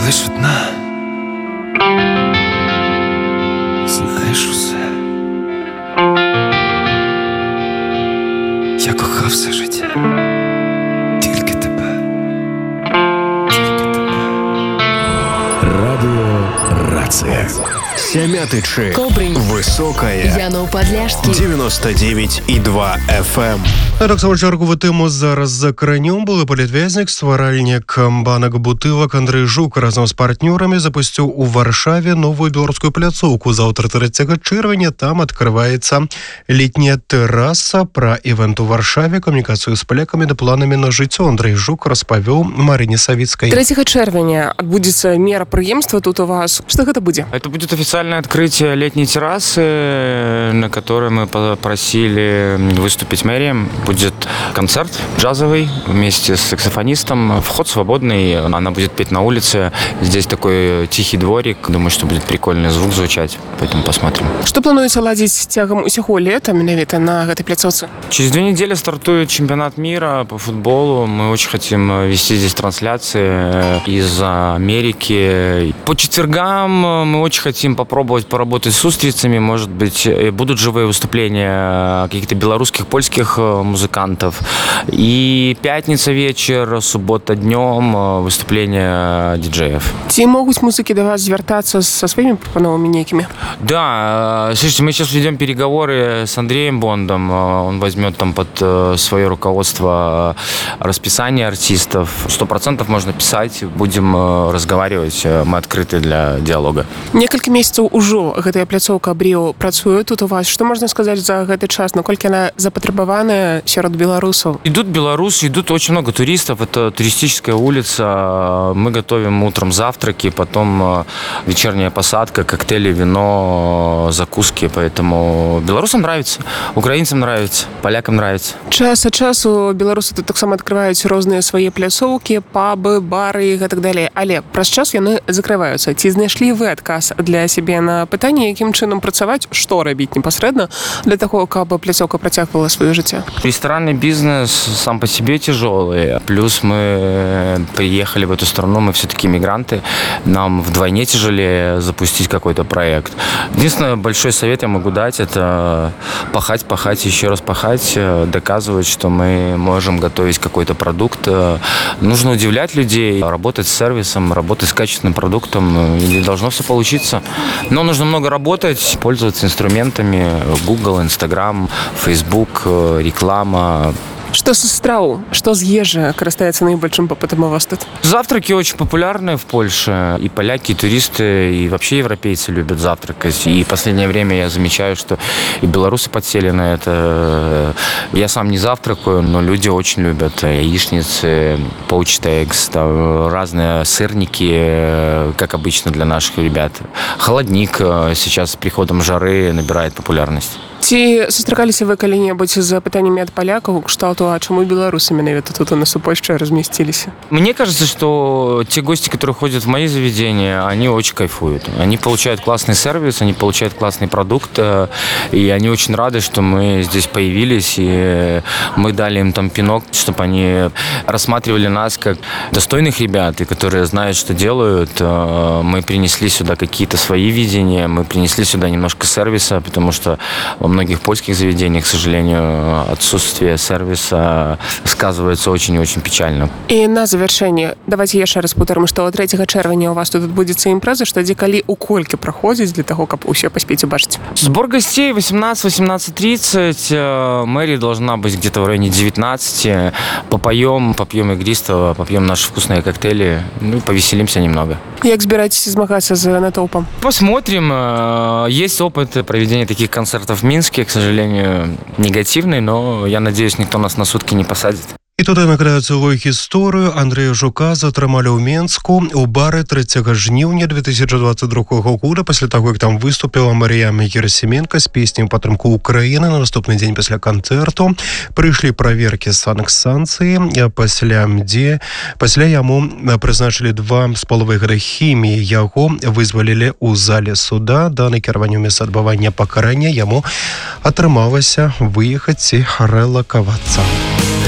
лиш одна. Знаєш усе. Я кохав все життя. Тільки тебе. Радио «Рация». Семятычи. Кобрин. Высокая. Яно-Подляшский. 99,2 FM. Так, свою чергу тему зараз за кранем були політв'язник, стваральник банок бутылок Андрей Жук разом з партнерами запустив у Варшаві нову білоруську пляцовку. Завтра 30 червня там відкривається літня тераса. Про івент у Варшаві, комунікацію з поляками та планами на життя Андрей Жук розповів Марині Савицкой. 3 червня відбудеться мерапрыемства тут у вас. Что это будет? Это будет официальное открытие летней террасы, на которой мы попросили выступить мэрией. Будет концерт джазовый вместе с саксофонистом. Вход свободный, она будет петь на улице. Здесь такой тихий дворик. Думаю, что будет прикольный звук звучать, поэтому посмотрим. Что плануется ладить тягом усяго лета, менавіта на этой пляцовце? Через 2 недели стартует чемпионат мира по футболу. Мы очень хотим вести здесь трансляции из Америки. По четвергам мы очень хотим попробовать поработать с устрицами. Может быть, будут живые выступления каких-то белорусских, польских музыкантов. И пятница вечер, суббота днем выступления диджеев. Ці могут музыки до вас звертаться со своими пропановами некими? Да, слушайте, мы сейчас ведем переговоры с Андреем Бондом. Он возьмет там под свое руководство расписание артистов. 100% можно писать, будем разговаривать, мы открыты для диалога. Некалькі месяцаў ужо гэтая пляцоўка Абріо працуе тут у вас. Што можна сказаць за гэты час? Наколькі она запатрабаваная сярод беларусаў? Идут белорусы, идут очень много туристов. Это туристическая улица. Мы готовим утром завтраки, потом вечерняя посадка, коктейли, вино, закуски. Поэтому белорусам нравится, украинцам нравится, полякам нравится. Час ад часу беларусы тут таксама адкрываюць розныя свае пляцоўкі, пабы, бары і гэтак далей. Але праз час яны закрываюцца. Ці знайшлі вы адказ для сябе на пытанне, якім чынам працаваць, што рабіць непасрэдна для таго, каб пляцоўка працягвала сваё жыццё? Ресторанный бизнес сам по себе тяжелый. Плюс мы приехали в эту страну, мы все-таки мигранты. Нам вдвойне тяжелее запустить какой-то проект. Единственный большой совет я могу дать, это пахать, пахать, еще раз пахать, доказывать, что мы можем готовить какой-то продукт. Нужно удивлять людей, работать с сервисом, работать с качественным продуктом, и должно все получиться. Но нужно много работать, пользоваться инструментами, Google, Instagram, Facebook, реклама. Что со страў? Что з ежы карыстаецца наибольшим попытом у вас тут? Завтраки очень популярны в Польше. И поляки, и туристы, и вообще европейцы любят завтракать. И в последнее время я замечаю, что и белорусы подсели на это. Я сам не завтракаю, но люди очень любят яичницы, poached eggs, разные сырники, как обычно для наших ребят. Холодник сейчас с приходом жары набирает популярность. Ці сустракаліся вы калі-небудзь з пытаннямі ад палякаў кшталту, а чаму беларусы менавіта тут у нас у Польшчы разместились? Мне кажется, что те гости, которые ходят в мои заведения, они очень кайфуют. Они получают классный сервис, они получают классный продукт, и они очень рады, что мы здесь появились, и мы дали им там пинок, чтобы они рассматривали нас как достойных ребят, и которые знают, что делают. Мы принесли сюда какие-то свои видения, мы принесли сюда немножко сервиса, потому что во многих польских заведениях, к сожалению, отсутствие сервиса сказывается очень и очень печально. І на завершэнне, давайте яшчэ раз повторим, што 3 чэрвеня у вас тут адбудзецца імпрэза, што дзе калі у колькі праходзіць для таго, каб усё паспець убачыць? Сбор гостей 18-18:30. Мэрия должна быть где-то в районе 19. Попоем игристого, попьем наши вкусные коктейли, ну и повеселимся немного. Як збіраецеся змагацца з натоўпам? Посмотрим. Есть опыт проведения таких концертов в Минске, к сожалению, негативный, но я надеюсь, никто нас на сутки не посадит. І тут накладають свою історію. Андрея Жука затримали у Мінську у барі 3 жнівня 2022 року, після того, як там виступила Марія Герасименко з піснею «Підтримку України». На наступний день після концерту прийшли перевірки санкції, після йому призначили 2,5 года хімії. Його визволили у залі суда. Да накеруванню місця відбування покарання йому атрымалася виїхати і релокуватися.